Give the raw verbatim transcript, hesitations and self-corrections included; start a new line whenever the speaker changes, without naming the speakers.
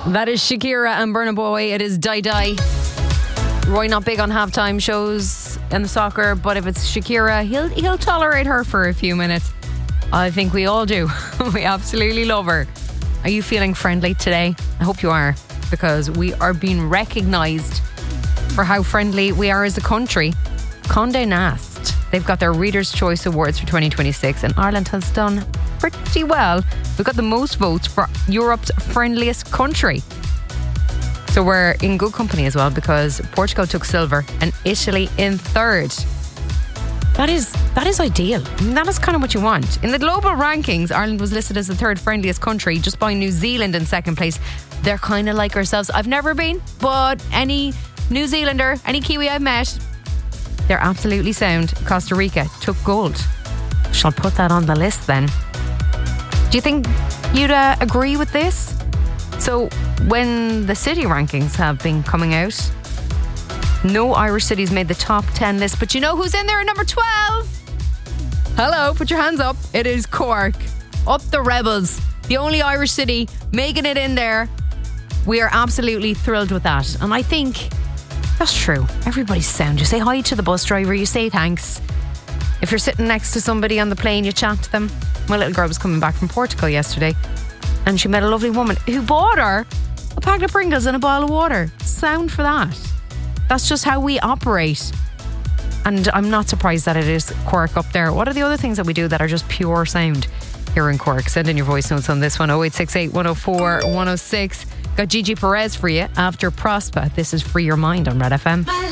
That is Shakira and Burna Boy. It is Die Die. Roy not big on halftime shows in the soccer, but if it's Shakira, he'll he'll tolerate her for a few minutes. I think we all do. We absolutely love her. Are you feeling friendly today? I hope you are, because we are being recognised for how friendly we are as a country. Condé Nast, they've got their Reader's Choice Awards for twenty twenty-six, and Ireland has done pretty well. We've got the most votes for Europe's friendliest country. So we're in good company as well, because Portugal took silver and Italy in third. That is that is ideal. I mean, that is kind of what you want. In the global rankings, Ireland was listed as the third friendliest country, just by New Zealand in second place. They're kind of like ourselves. I've never been, but any New Zealander, any Kiwi I've met, they're absolutely sound. Costa Rica took gold. Shall put that on the list then. Do you think you'd uh, agree with this? So when the city rankings have been coming out, no Irish cities made the top ten list, but you know who's in there at number twelve? Hello, put your hands up. It is Cork. Up the Rebels. The only Irish city making it in there. We are absolutely thrilled with that. And I think that's true. Everybody's sound. You say hi to the bus driver, you say thanks. If you're sitting next to somebody on the plane, you chat to them. My little girl was coming back from Portugal yesterday, and she met a lovely woman who bought her a packet of Pringles and a bottle of water. Sound for that. That's just how we operate. And I'm not surprised that it is Cork up there. What are the other things that we do that are just pure sound here in Cork? Send in your voice notes on this one. oh eight six eight, one oh four, one oh six. Got Gigi Perez for you after Prosper. This is Free Your Mind on Red F M.